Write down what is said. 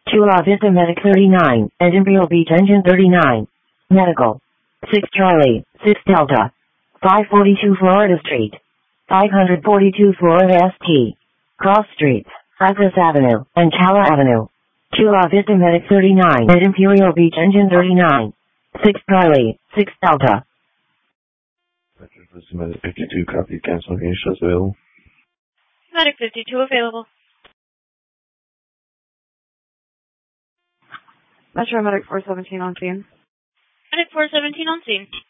Chula Vista Medic 39, and Imperial Beach Engine 39. Medical. 6 Charlie, 6 Delta. 542 Florida Street. 542 Florida St. Cross Streets, Cypress Avenue, and Chula Avenue. Chula Vista Medic 39, and Imperial Beach Engine 39. 6 Charlie, 6 Delta. Vista Medic 52, copy, cancel, shows available. Medic 52 available. Metro Medic 417 on scene. Medic 417 on scene.